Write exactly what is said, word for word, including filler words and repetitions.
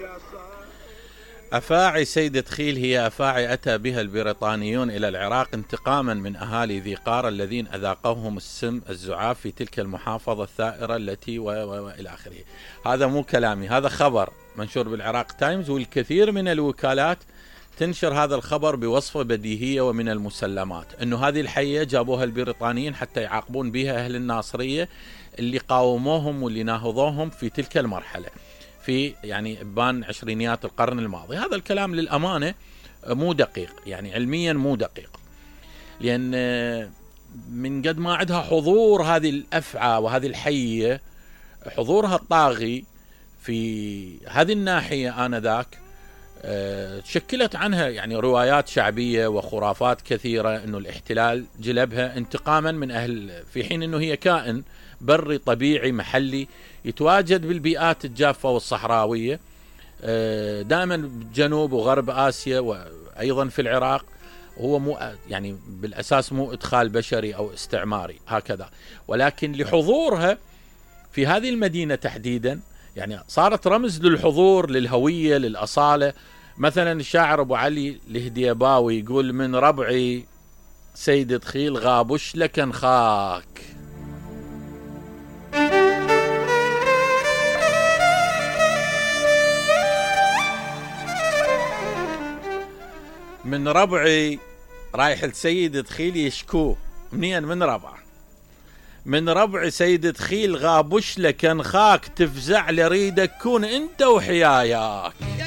أفاعي سيد دخيل هي أفاعي أتى بها البريطانيون إلى العراق انتقاما من أهالي ذي قار الذين أذاقوهم السم الزعاف في تلك المحافظة الثائرة التي وإلى آخره. هذا مو كلامي، هذا خبر منشور بالعراق تايمز، والكثير من الوكالات تنشر هذا الخبر بوصفة بديهية. ومن المسلمات أنه هذه الحية جابوها البريطانيين حتى يعاقبون بها أهل الناصرية اللي قاوموهم واللي ناهضوهم في تلك المرحلة في يعني ابان عشرينيات القرن الماضي. هذا الكلام للأمانة مو دقيق، يعني علميا مو دقيق، لأن من قد ما عندها حضور هذه الأفعى وهذه الحية، حضورها الطاغي في هذه الناحية آنذاك شكلت عنها يعني روايات شعبية وخرافات كثيرة أنه الاحتلال جلبها انتقاما من أهل، في حين أنه هي كائن بري طبيعي محلي يتواجد بالبيئات الجافة والصحراوية دائما جنوب وغرب آسيا وأيضا في العراق. هو مو يعني بالأساس مو إدخال بشري أو استعماري هكذا، ولكن لحضورها في هذه المدينة تحديدا يعني صارت رمز للحضور، للهوية، للأصالة. مثلا الشاعر أبو علي الهديباوي يقول: من ربعي سيد دخيل غابش لكن خاك. من ربعي رايح السيد دخيل يشكوه منين؟ من ربعه. من ربع سيد دخيل غابش لكن خاك، تفزع لريدك كون انت وحياياك.